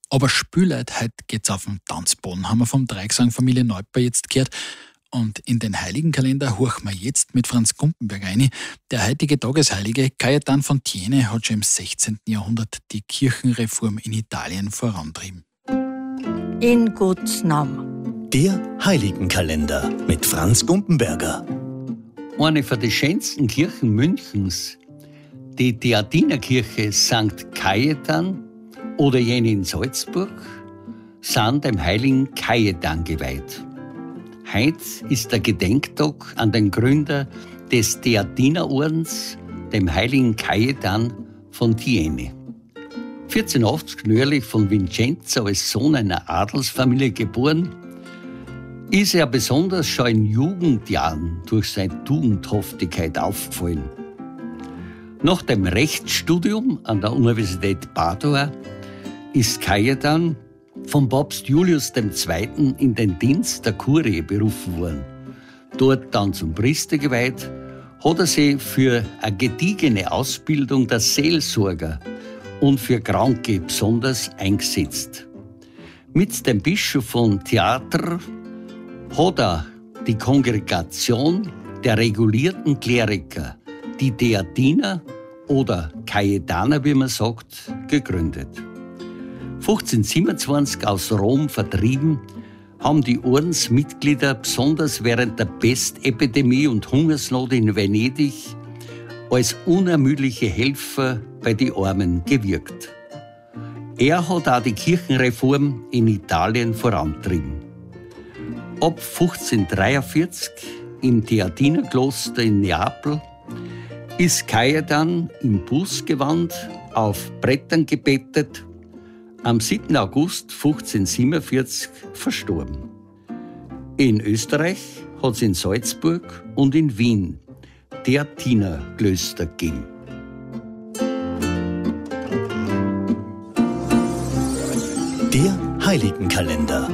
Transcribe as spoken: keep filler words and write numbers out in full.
Aber Spülleid, heute geht's auf den Tanzboden, haben wir vom Dreigesang Familie Neuper jetzt gehört. Und in den Heiligenkalender horchen wir jetzt mit Franz Gumpenberg rein. Der heutige Tagesheilige, Cajetan von Thiene, hat schon im sechzehnten Jahrhundert die Kirchenreform in Italien vorantrieben. In Gottes Namen. Der Heiligenkalender mit Franz Gumpenberger. Eine von den schönsten Kirchen Münchens, die Theatinerkirche Sankt Cajetan oder jene in Salzburg, sind dem heiligen Cajetan geweiht. Heute ist der Gedenktag an den Gründer des Theatinerordens, dem heiligen Cajetan von Thiene. vierzehnhundertachtzig nördlich von Vicenza als Sohn einer Adelsfamilie geboren, ist er besonders schon in Jugendjahren durch seine Tugendhaftigkeit aufgefallen. Nach dem Rechtsstudium an der Universität Padua ist Cajetan vom Papst Julius der Zweite. In den Dienst der Kurie berufen worden. Dort dann zum Priester geweiht, hat er sich für eine gediegene Ausbildung der Seelsorger und für Kranke besonders eingesetzt. Mit dem Bischof von Theater hat er die Kongregation der regulierten Kleriker, die Theatiner oder Cajetaner, wie man sagt, gegründet. fünfzehnhundertsiebenundzwanzig aus Rom vertrieben, haben die Ordensmitglieder besonders während der Pestepidemie und Hungersnot in Venedig als unermüdliche Helfer bei den Armen gewirkt. Er hat auch die Kirchenreform in Italien vorantrieben. Ab fünfzehnhundertdreiundvierzig im Theatinerkloster in Neapel ist Cajetan im Bußgewand auf Brettern gebettet, am siebten August fünfzehnhundertsiebenundvierzig verstorben. In Österreich hat es in Salzburg und in Wien Theatinerklöster gegeben. Der Heiligenkalender